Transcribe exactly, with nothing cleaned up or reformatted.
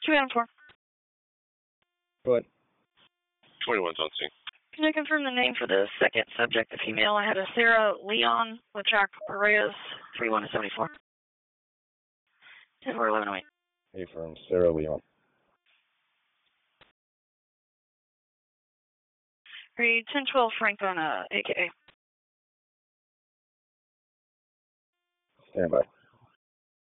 two Adam four. Go ahead. twenty-one's on scene. Can I confirm the name for the second subject, the female? I had a Sarah Leon with track Reyes, three one seven four. ten four eleven oh eight. Hey, from Sarah Leon. Read ten twelve Frank on uh, A K A. Stand by.